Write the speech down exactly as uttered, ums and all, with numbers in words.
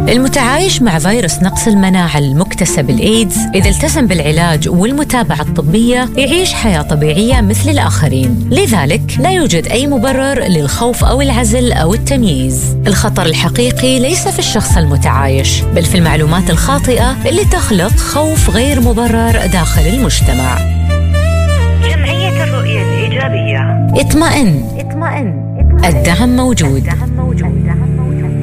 المتعايش مع فيروس نقص المناعة المكتسب الإيدز إذا التزم بالعلاج والمتابعة الطبية يعيش حياة طبيعية مثل الآخرين. لذلك لا يوجد أي مبرر للخوف أو العزل أو التمييز. الخطر الحقيقي ليس في الشخص المتعايش، بل في المعلومات الخاطئة اللي تخلق خوف غير مبرر داخل المجتمع. جمعية الرؤية الإيجابية. اطمئن. اطمئن. الدعم موجود.